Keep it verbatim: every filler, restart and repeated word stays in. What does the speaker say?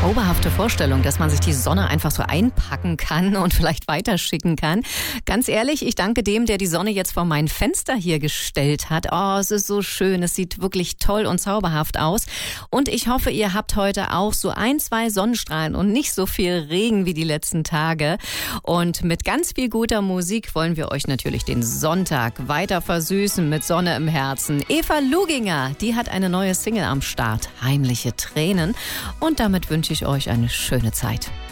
zauberhafte Vorstellung, dass man sich die Sonne einfach so einpacken kann und vielleicht weiterschicken kann. Ganz ehrlich, ich danke dem, der die Sonne jetzt vor mein Fenster hier gestellt hat. Oh, es ist so schön. Es sieht wirklich toll und zauberhaft aus. Und ich hoffe, ihr habt heute auch so ein, zwei Sonnenstrahlen und nicht so viel Regen wie die letzten Tage. Und mit ganz viel guter Musik wollen wir euch natürlich den Sonntag weiter versüßen mit Sonne im Herzen. Eva Luginger, die hat eine neue Single am Start, Heimliche Tränen. Und damit wünsche ich euch eine schöne Zeit.